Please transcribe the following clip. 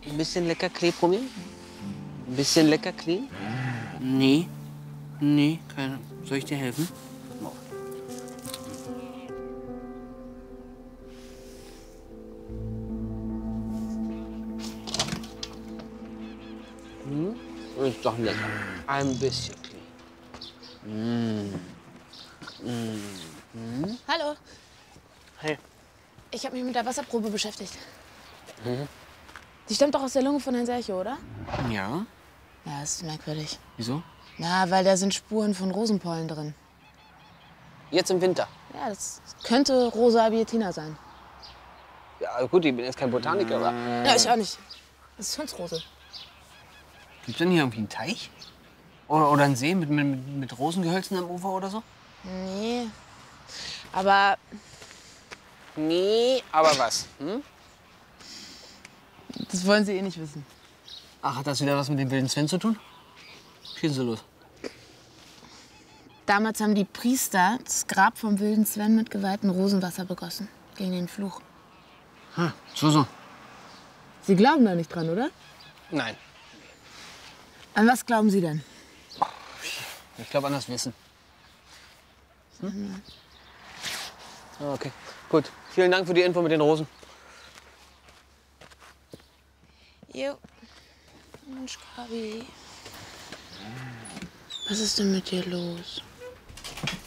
Ein bisschen lecker Klee probieren? Ein bisschen lecker clean? Nee. Nee, keine. Soll ich dir helfen? Ist doch lecker. Ein bisschen clean. Hallo. Hey. Ich habe mich mit der Wasserprobe beschäftigt. Die stammt doch aus der Lunge von Herrn Sercho, oder? Ja. Ja, das ist merkwürdig. Wieso? Na, weil da sind Spuren von Rosenpollen drin. Jetzt im Winter. Ja, das könnte Rosa abietina sein. Ja, gut, ich bin jetzt kein Botaniker, aber. Ja, ich auch nicht. Das ist Hundsrose. Gibt's denn hier irgendwie einen Teich? Oder einen See mit Rosengehölzen am Ufer oder so? Nee. Aber Nee, aber was? Hm? das wollen Sie eh nicht wissen. Ach, hat das wieder was mit dem wilden Sven zu tun? Schießen Sie los. Damals haben die Priester das Grab vom wilden Sven mit geweihtem Rosenwasser begossen. Gegen den Fluch. So. Sie glauben da nicht dran, oder? Nein. An was glauben Sie denn? Ich glaube an das Wissen. Okay, gut. Vielen Dank für die Info mit den Rosen. Jo. Mensch, Gabi. Was ist denn mit dir los?